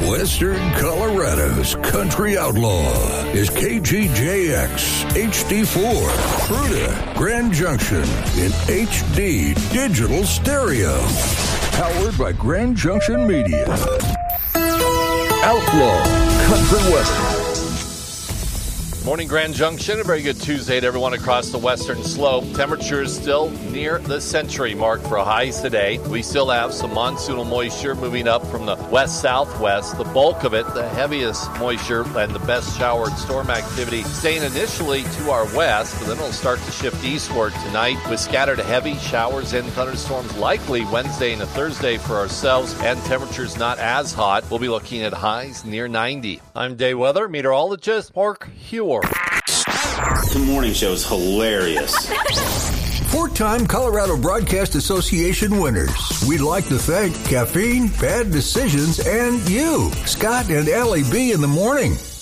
Western Colorado's country outlaw is KGJX HD4, Fruita, Grand Junction in HD digital stereo. Powered by Grand Junction Media. Outlaw Country Western. Morning, Grand Junction. A very good Tuesday to everyone across the western slope. Temperatures still near the century mark for highs today. We still have some monsoonal moisture moving up from the west-southwest. The bulk of it, the heaviest moisture and the best shower and storm activity, staying initially to our west, but then it'll start to shift eastward tonight with scattered heavy showers and thunderstorms likely Wednesday and Thursday for ourselves, and temperatures not as hot. We'll be looking at highs near 90. I'm day weather meteorologist Mark Hewer. The morning show is hilarious. Four-time Colorado Broadcast Association winners. We'd like to thank Caffeine, Bad Decisions, and you, Scott and Allie B. in the morning.